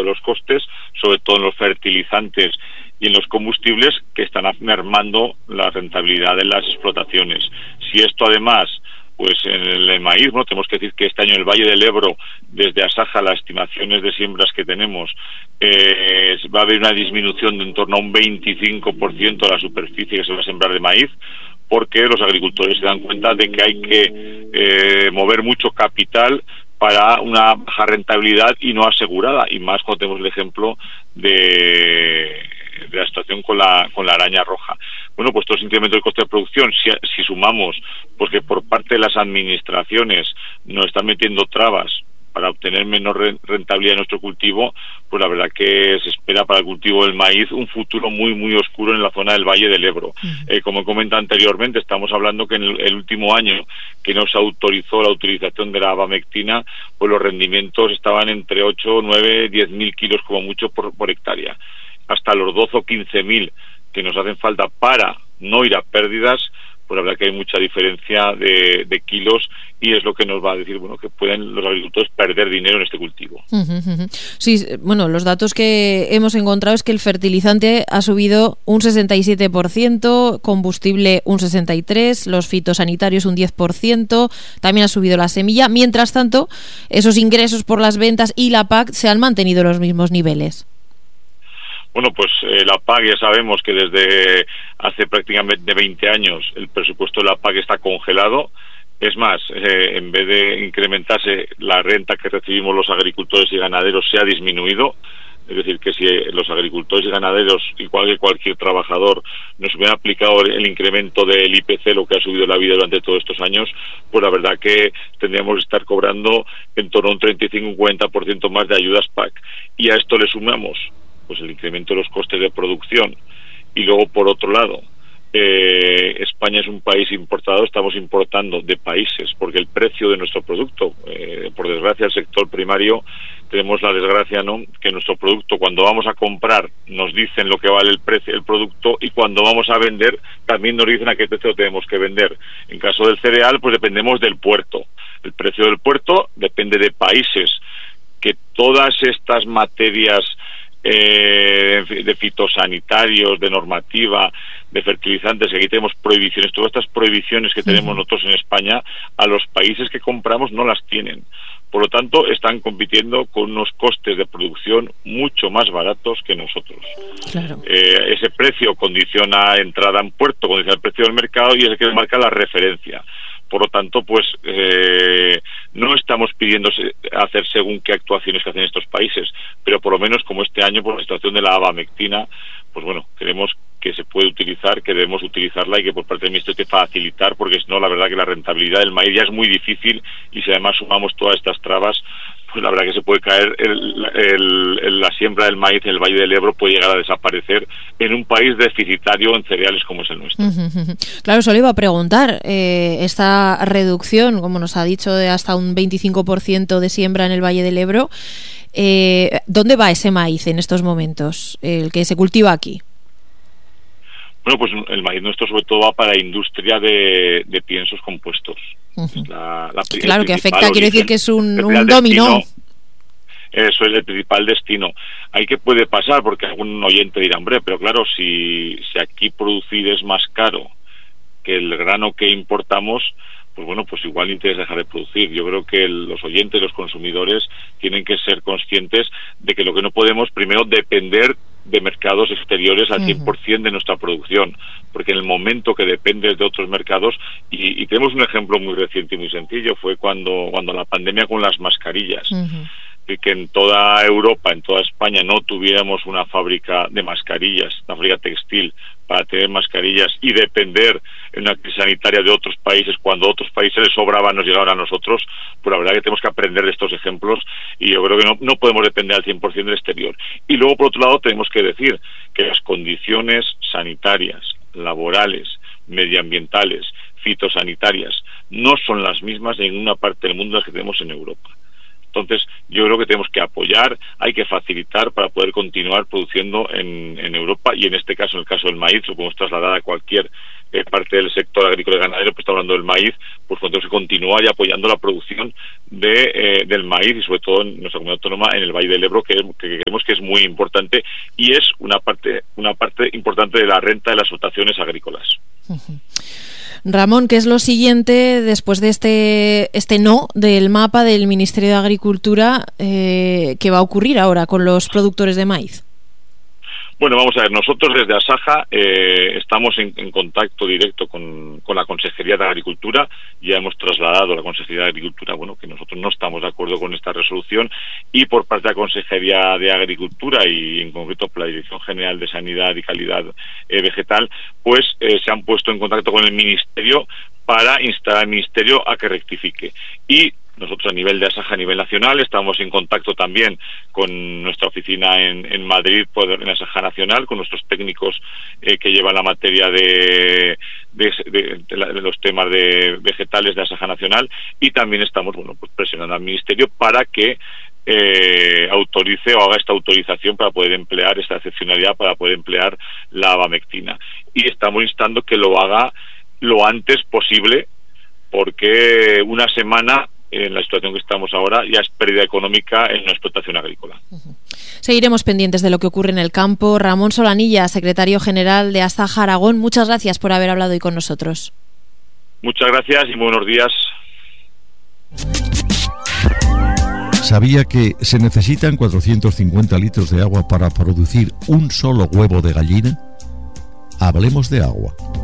los costes, sobre todo en los fertilizantes y en los combustibles, que están mermando la rentabilidad de las explotaciones. Si esto además, pues en el maíz, ¿no? Tenemos que decir que este año en el Valle del Ebro, desde Asaja, las estimaciones de siembras que tenemos, va a haber una disminución de en torno a un 25% de la superficie que se va a sembrar de maíz, porque los agricultores se dan cuenta de que hay que mover mucho capital para una baja rentabilidad y no asegurada, y más cuando tenemos el ejemplo de la situación con la araña roja. Bueno, pues todo ese incremento del coste de producción, si sumamos pues que por parte de las administraciones nos están metiendo trabas para obtener menor rentabilidad de nuestro cultivo, pues la verdad que se espera para el cultivo del maíz un futuro muy, muy oscuro en la zona del Valle del Ebro. Como he comentado anteriormente, estamos hablando que en el último año que nos autorizó la utilización de la abamectina, pues los rendimientos estaban entre 8, 9, 10.000 kilos como mucho por hectárea. Hasta los 12 o 15.000 que nos hacen falta para no ir a pérdidas, pues la verdad que hay mucha diferencia de kilos, y es lo que nos va a decir, bueno, que pueden los agricultores perder dinero en este cultivo. Sí, bueno, los datos que hemos encontrado es que el fertilizante ha subido un 67%, combustible un 63%, los fitosanitarios un 10%, también ha subido la semilla. Mientras tanto, esos ingresos por las ventas y la PAC se han mantenido en los mismos niveles. Bueno, pues la PAC ya sabemos que desde hace prácticamente 20 años el presupuesto de la PAC está congelado. Es más, en vez de incrementarse, la renta que recibimos los agricultores y ganaderos se ha disminuido. Es decir, que si los agricultores y ganaderos, igual que cualquier trabajador, nos hubieran aplicado el incremento del IPC, lo que ha subido la vida durante todos estos años, pues la verdad que tendríamos que estar cobrando en torno a un 35-40% más de ayudas PAC. Y a esto le sumamos pues el incremento de los costes de producción, y luego por otro lado España es un país importador, estamos importando de países porque el precio de nuestro producto, por desgracia el sector primario, tenemos la desgracia, ¿no?, que nuestro producto, cuando vamos a comprar nos dicen lo que vale el precio del producto, y cuando vamos a vender también nos dicen a qué precio tenemos que vender. En caso del cereal, pues dependemos del puerto. El precio del puerto depende de países que todas estas materias de fitosanitarios, de normativa, de fertilizantes, que aquí tenemos prohibiciones, todas estas prohibiciones que tenemos nosotros en España, a los países que compramos no las tienen. Por lo tanto, están compitiendo con unos costes de producción mucho más baratos que nosotros. Claro. Ese precio condiciona entrada en puerto, condiciona el precio del mercado, y es el que marca la referencia. Por lo tanto, pues no estamos pidiendo hacer según qué actuaciones que hacen estos países, pero por lo menos como este año, por la situación de la abamectina, pues bueno, creemos que se puede utilizar, que debemos utilizarla, y que por parte del Ministerio hay que facilitar, porque si no, la verdad que la rentabilidad del maíz ya es muy difícil, y si además sumamos todas estas trabas, pues la verdad que se puede caer la siembra del maíz en el Valle del Ebro, puede llegar a desaparecer en un país deficitario en cereales como es el nuestro. Claro, eso le iba a preguntar. Esta reducción, como nos ha dicho, de hasta un 25% de siembra en el Valle del Ebro, ¿dónde va ese maíz en estos momentos, el que se cultiva aquí? Bueno, pues el maíz nuestro sobre todo va para industria de piensos compuestos. Claro, que afecta, quiero decir que es un dominó. Eso es el principal destino. Ahí que puede pasar, porque algún oyente dirá, hombre, pero claro, si aquí producir es más caro que el grano que importamos, pues bueno, pues igual no interesa dejar de producir. Yo creo que los oyentes, los consumidores, tienen que ser conscientes de que lo que no podemos, primero, depender de mercados exteriores al 100% de nuestra producción, porque en el momento que dependes de otros mercados, y tenemos un ejemplo muy reciente y muy sencillo, fue cuando la pandemia con las mascarillas, que en toda Europa, en toda España, no tuviéramos una fábrica de mascarillas, una fábrica textil para tener mascarillas, y depender en una crisis sanitaria de otros países, cuando a otros países les sobraban, nos llegaban a nosotros. Pues la verdad que tenemos que aprender de estos ejemplos, y yo creo que no podemos depender al 100% del exterior. Y luego, por otro lado, tenemos que decir que las condiciones sanitarias, laborales, medioambientales, fitosanitarias, no son las mismas en ninguna parte del mundo las que tenemos en Europa. Entonces, yo creo que tenemos que apoyar, hay que facilitar para poder continuar produciendo en Europa, y en este caso, en el caso del maíz, lo podemos trasladar a cualquier parte del sector agrícola y ganadero, pues está hablando del maíz, pues tenemos que continuar y apoyando la producción del maíz, y sobre todo en nuestra comunidad autónoma, en el Valle del Ebro, que creemos que es muy importante y es una parte importante de la renta de las explotaciones agrícolas. Ramón, ¿qué es lo siguiente después de este no del mapa del Ministerio de Agricultura que va a ocurrir ahora con los productores de maíz? Bueno, vamos a ver, nosotros desde Asaja estamos en contacto directo con la Consejería de Agricultura. Ya hemos trasladado a la Consejería de Agricultura, bueno, que nosotros no estamos de acuerdo con esta resolución, y por parte de la Consejería de Agricultura y en concreto por la Dirección General de Sanidad y Calidad Vegetal, pues se han puesto en contacto con el Ministerio para instar al Ministerio a que rectifique. Y nosotros a nivel de Asaja, a nivel nacional, estamos en contacto también con nuestra oficina en Madrid, en Asaja Nacional, con nuestros técnicos que llevan la materia de los temas de vegetales de Asaja Nacional, y también estamos pues presionando al Ministerio para que autorice o haga esta autorización para poder emplear esta excepcionalidad, para poder emplear la abamectina. Y estamos instando que lo haga lo antes posible, porque una semana en la situación que estamos ahora ya es pérdida económica en la explotación agrícola. Seguiremos pendientes de lo que ocurre en el campo. Ramón Solanilla, secretario general de Asaja Aragón, muchas gracias por haber hablado hoy con nosotros. Muchas gracias y buenos días. ¿Sabía que se necesitan 450 litros de agua para producir un solo huevo de gallina? Hablemos de agua.